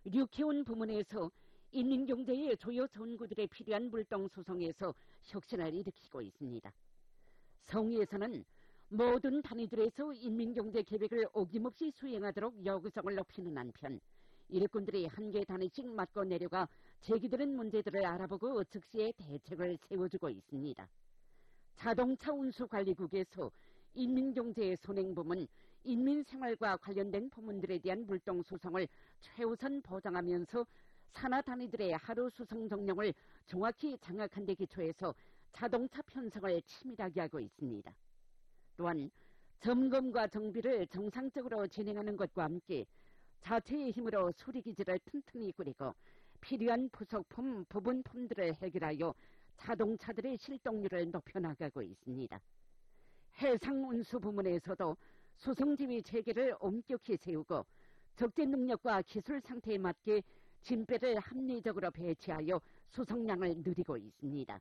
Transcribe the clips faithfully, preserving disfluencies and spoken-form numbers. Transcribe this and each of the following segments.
류키온 부문에서 인민경제의 주요 전구들에 필요한 물동 수송에서 혁신을 일으키고 있습니다. 성의에서는 모든 단위들에서 인민경제 계획을 어김없이 수행하도록 여구성을 높이는 한편 일꾼들이 한 개 단위씩 맞고 내려가 제기되는 문제들을 알아보고 즉시에 대책을 세워주고 있습니다. 자동차 운수관리국에서 인민경제 선행부문, 인민생활과 관련된 부문들에 대한 물동 수송을 최우선 보장하면서 산하 단위들의 하루 수송 정령을 정확히 장악한 데 기초해서 자동차 편성을 치밀하게 하고 있습니다. 또한 점검과 정비를 정상적으로 진행하는 것과 함께 자체의 힘으로 수리기지를 튼튼히 꾸리고 필요한 부속품, 부분품들을 해결하여 자동차들의 실동률을 높여나가고 있습니다. 해상운수 부문에서도 수송지휘 체계를 엄격히 세우고 적재 능력과 기술 상태에 맞게 짐배를 합리적으로 배치하여 수송량을 늘리고 있습니다.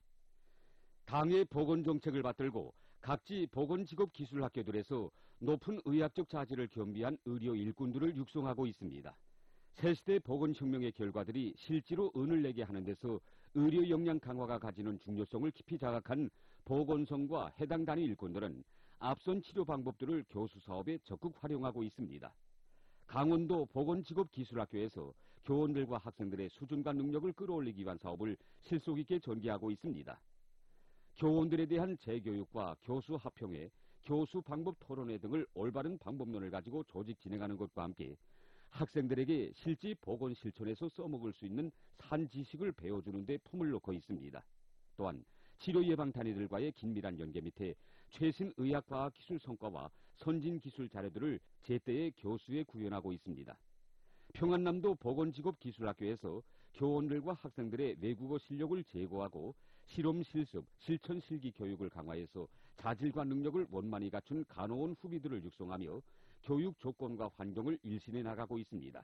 당의 보건정책을 받들고 각지 보건직업기술학교들에서 높은 의학적 자질을 겸비한 의료 일꾼들을 육성하고 있습니다. 새시대 보건혁명의 결과들이 실제로 은을 내게 하는 데서 의료 역량 강화가 가지는 중요성을 깊이 자각한 보건성과 해당 단위 일꾼들은 앞선 치료 방법들을 교수 사업에 적극 활용하고 있습니다. 강원도 보건직업기술학교에서 교원들과 학생들의 수준과 능력을 끌어올리기 위한 사업을 실속 있게 전개하고 있습니다. 교원들에 대한 재교육과 교수 합평회, 교수 방법 토론회 등을 올바른 방법론을 가지고 조직 진행하는 것과 함께 학생들에게 실제 보건 실천에서 써먹을 수 있는 산 지식을 배워주는 데 품을 놓고 있습니다. 또한 치료 예방 단위들과의 긴밀한 연계 밑에 최신 의학과학 기술 성과와 선진 기술 자료들을 제때에 교수에 구현하고 있습니다. 평안남도 보건직업기술학교에서 교원들과 학생들의 외국어 실력을 제고하고 실험 실습, 실천 실기 교육을 강화해서 자질과 능력을 원만히 갖춘 간호원 후비들을 육성하며 교육 조건과 환경을 일신해 나가고 있습니다.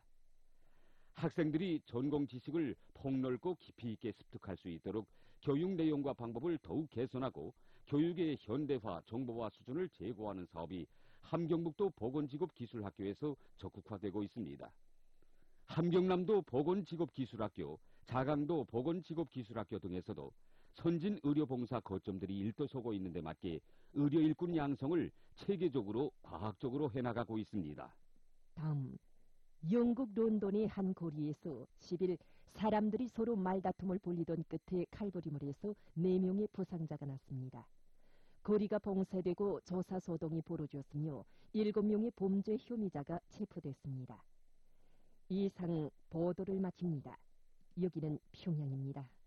학생들이 전공 지식을 폭넓고 깊이 있게 습득할 수 있도록 교육 내용과 방법을 더욱 개선하고 교육의 현대화, 정보화 수준을 제고하는 사업이 함경북도 보건직업기술학교에서 적극화되고 있습니다. 함경남도 보건직업기술학교, 자강도 보건직업기술학교 등에서도 선진 의료봉사 거점들이 일도서고 있는 데 맞게 의료 일꾼 양성을 체계적으로 과학적으로 해나가고 있습니다. 다음, 영국 런던의 한 거리에서 십일 사람들이 서로 말다툼을 벌이던 끝에 칼부림을 해서 네 명의 부상자가 났습니다. 거리가 봉쇄되고 조사소동이 벌어졌으며 일곱 명의 범죄 혐의자가 체포됐습니다. 이상 보도를 마칩니다. 여기는 평양입니다.